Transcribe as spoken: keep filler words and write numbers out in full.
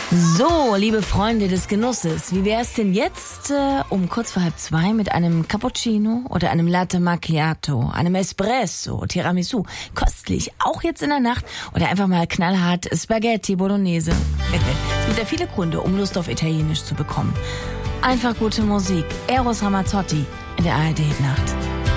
So, liebe Freunde des Genusses, wie wär's denn jetzt äh, um kurz vor halb zwei mit einem Cappuccino oder einem Latte Macchiato, einem Espresso, Tiramisu, köstlich, auch jetzt in der Nacht, oder einfach mal knallhart Spaghetti Bolognese. Es gibt ja viele Gründe, um Lust auf Italienisch zu bekommen. Einfach gute Musik, Eros Ramazzotti in der A R D-Nacht.